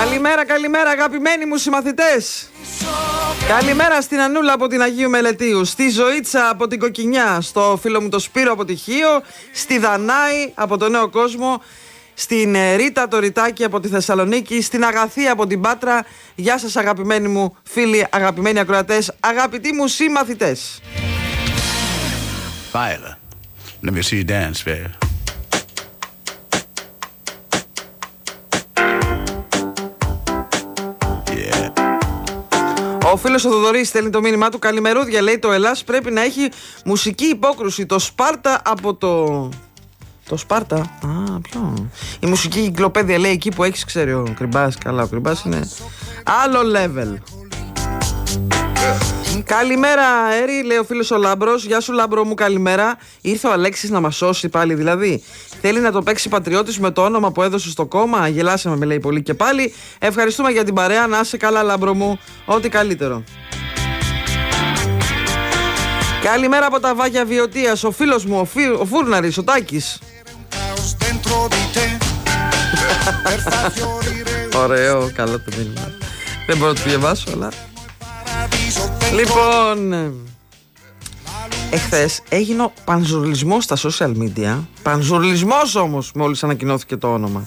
Καλημέρα, καλημέρα αγαπημένοι μου συμμαθητές. Καλημέρα στην Ανούλα από την Αγίου Μελετίου, στη Ζωήτσα από την Κοκκινιά, στο φίλο μου το Σπύρο από τη Χίο, στη Δανάη από το Νέο Κόσμο, στην Ρίτα το Ριτάκι από τη Θεσσαλονίκη, στην Αγαθή από την Πάτρα. Γεια σας αγαπημένοι μου φίλοι, αγαπημένοι ακροατές, αγαπητοί μου συμμαθητές. Violet, let me see you dance, baby. Ο φίλος ο Θοδωρής στέλνει το μήνυμά του. Καλημερούδια, λέει, το Ελλάς πρέπει να έχει μουσική υπόκρουση. Το Σπάρτα από το Σπάρτα. Α, ποιο? Η μουσική κυκλοπαίδεια, λέει, εκεί που έχεις, ξέρει ο Κρυμπάς. Καλά, ο Κρυμπάς είναι άλλο level. Καλημέρα, Έρη, λέει ο φίλος ο Λάμπρος. Γεια σου, Λάμπρο μου, καλημέρα. Ήρθε ο Αλέξης να μας σώσει πάλι, δηλαδή. Θέλει να το παίξει πατριώτης με το όνομα που έδωσε στο κόμμα. Γελάσαμε, με λέει πολύ και πάλι. Ευχαριστούμε για την παρέα. Να είσαι καλά, Λάμπρο μου. Ό,τι καλύτερο. Καλημέρα από τα Βάγια Βιωτίας. Ο φίλος μου, ο Φούρναρης, ο Τάκης. Ωραίο, καλό το μήνυμα. Δεν μπορώ να το διαβάσω, αλλά... Λοιπόν, εχθές έγινε ο πανζουρλισμός στα social media. Πανζουρλισμός όμως, μόλις ανακοινώθηκε το όνομα.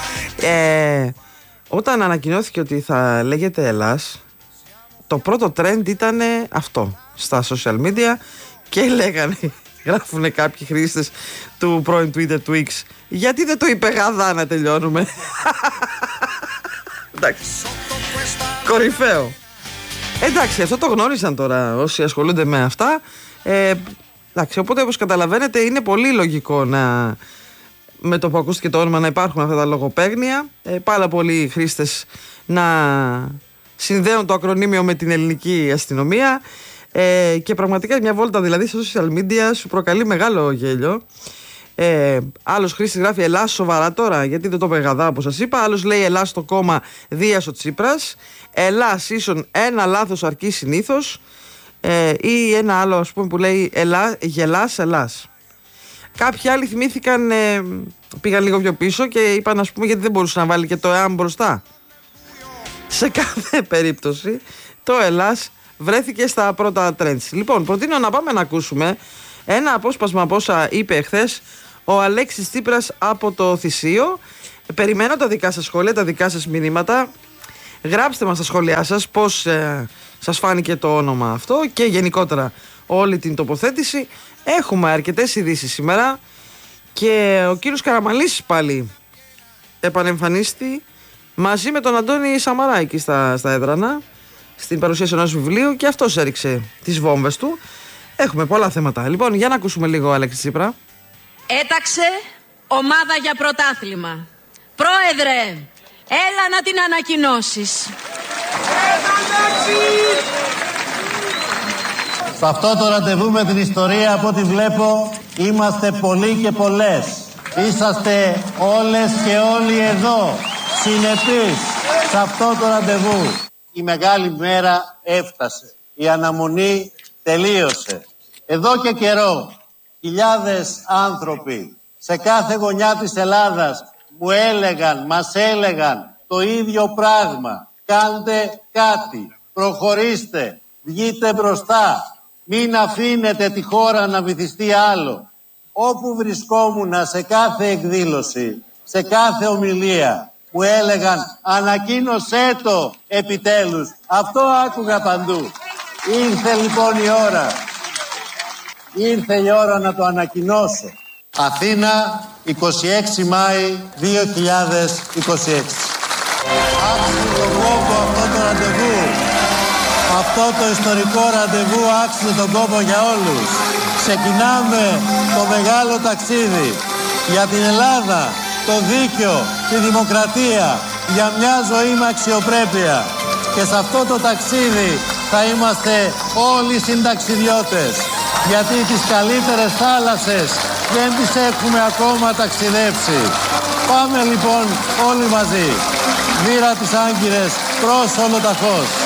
Όταν ανακοινώθηκε ότι θα λέγεται Ελλάς, το πρώτο trend ήταν αυτό στα social media. Και λέγανε, γράφουνε κάποιοι χρήστες του πρώην Twitter του X, γιατί δεν το είπε Γαδά να τελειώνουμε. Εντάξει, κορυφαίο. Εντάξει, αυτό το γνώρισαν τώρα όσοι ασχολούνται με αυτά. Εντάξει, οπότε όπως καταλαβαίνετε είναι πολύ λογικό να, με το που ακούστηκε το όνομα, να υπάρχουν αυτά τα λογοπαίγνια. Πάρα πολλοί χρήστες να συνδέουν το ακρονίμιο με την ελληνική αστυνομία. Και πραγματικά μια βόλτα δηλαδή στα social media σου προκαλεί μεγάλο γέλιο. Άλλος χρήστης γράφει Ελλάς σοβαρά τώρα, γιατί δεν το είπε Γαδά όπως σας είπα. Άλλος λέει Ελλάς στο κόμμα Δίας ο Τσίπρας. Ελλάς ίσον ένα λάθος αρκεί συνήθως. Ή ένα άλλο ας πούμε που λέει γελάς Ελλάς. Κάποιοι άλλοι θυμήθηκαν, πήγαν λίγο πιο πίσω και είπαν ας πούμε γιατί δεν μπορούσε να βάλει και το εάν μπροστά. Σε κάθε περίπτωση το Ελλάς βρέθηκε στα πρώτα trends. Λοιπόν, προτείνω να πάμε να ακούσουμε ένα απόσπασμα από όσα είπε εχθές ο Αλέξης Τσίπρας από το Θησίο. Περιμένω τα δικά σας σχόλια, τα δικά σας μηνύματα. Γράψτε μας στα σχόλιά σας πώς σας φάνηκε το όνομα αυτό και γενικότερα όλη την τοποθέτηση. Έχουμε αρκετές ειδήσεις σήμερα και ο κύριος Καραμανλής πάλι επανεμφανίστη μαζί με τον Αντώνη Σαμαρά εκεί στα έδρανα, στην παρουσίαση ενός βιβλίου, και αυτός έριξε τις βόμβες του. Έχουμε πολλά θέματα. Λοιπόν, για να ακούσουμε λίγο Αλέξη Τσίπρα. Έταξε ομάδα για πρωτάθλημα. Πρόεδρε, έλα να την ανακοινώσεις. Σε αυτό το ραντεβού με την ιστορία, από ό,τι βλέπω, είμαστε πολλοί και πολλές. Είσαστε όλες και όλοι εδώ, συνεπείς, σε αυτό το ραντεβού. Η μεγάλη μέρα έφτασε. Η αναμονή τελείωσε. Εδώ και καιρό, χιλιάδες άνθρωποι σε κάθε γωνιά της Ελλάδας μας έλεγαν το ίδιο πράγμα. Κάντε κάτι, προχωρήστε, βγείτε μπροστά, μην αφήνετε τη χώρα να βυθιστεί άλλο. Όπου βρισκόμουν, σε κάθε εκδήλωση, σε κάθε ομιλία, μου έλεγαν ανακοίνωσέ το επιτέλους. Αυτό άκουγα παντού. Ήρθε λοιπόν η ώρα. Ήρθε η ώρα να το ανακοινώσω. Αθήνα, 26 Μάη 2026. Άξιζε τον κόπο αυτό το ραντεβού. Αυτό το ιστορικό ραντεβού άξιζε τον κόπο για όλους. Ξεκινάμε το μεγάλο ταξίδι για την Ελλάδα, το δίκαιο, τη δημοκρατία, για μια ζωή με αξιοπρέπεια. Και σε αυτό το ταξίδι θα είμαστε όλοι συνταξιδιώτες. Γιατί τις καλύτερες θάλασσες δεν τις έχουμε ακόμα ταξιδέψει. Πάμε λοιπόν όλοι μαζί. Βήρα τις Άγκυρες προς όλο τα φως.